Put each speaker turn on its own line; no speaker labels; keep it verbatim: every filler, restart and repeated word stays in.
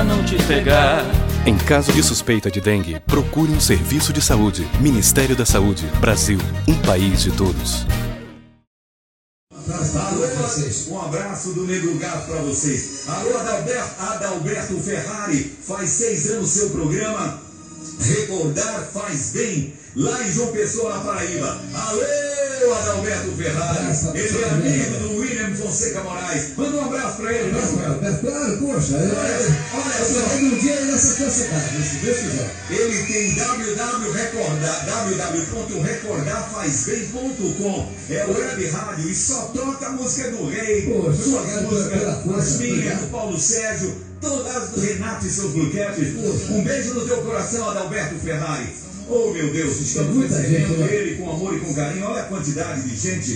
pra não te pegar.
Em caso de suspeita de dengue, procure um serviço de saúde. Ministério da Saúde, Brasil, um país de todos.
Um abraço do Negro Gato pra vocês. Alô, Adalberto, Adalberto Ferrari, faz seis anos seu programa Recordar Faz Bem, lá em João Pessoa, na Paraíba. Alô, Adalberto Ferrari, ele é amigo do William Fonseca Moraes. Manda um abraço pra ele, né?
Claro, poxa, olha só, um dia nessa tua cidade, se Deus quiser.
Ele tem w w w ponto recordar faz bem ponto com, é web rádio e só toca a música do Rei,
Poxa,
suas
obrigado
músicas,
pela força,
as minhas,
obrigado.
do Paulo Sérgio, todas do Renato e seus bluecaps. Um beijo no teu coração, Adalberto Ferrari. Oh, meu Deus, estamos
muita
recebendo
gente, né?
ele com amor e com carinho. Olha a quantidade de gente